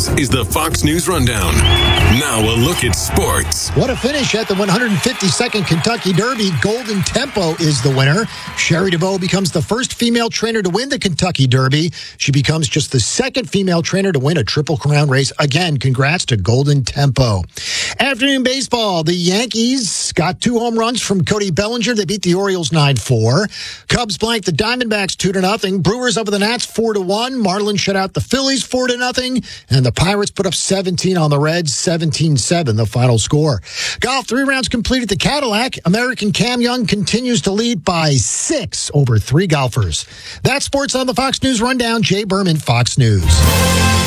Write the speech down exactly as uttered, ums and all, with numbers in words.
This is the Fox News Rundown. Now a look at sports. What a finish at the one hundred fifty-second Kentucky Derby. Golden Tempo is the winner. Sherry DeVoe becomes the first female trainer to win the Kentucky Derby. She becomes just the second female trainer to win a Triple Crown race. Again, congrats to Golden Tempo. Afternoon baseball. The Yankees got two home runs from Cody Bellinger. They beat the Orioles nine four. Cubs blanked the Diamondbacks two to nothing. Brewers over the Nats four to one. Marlins shut out the Phillies four to nothing. And the Pirates put up seventeen on the Reds, seventeen seven the final score. Golf, three rounds completed at the Cadillac. American Cam Young continues to lead by six over three golfers. That's sports on the Fox News Rundown. Jay Berman, Fox News.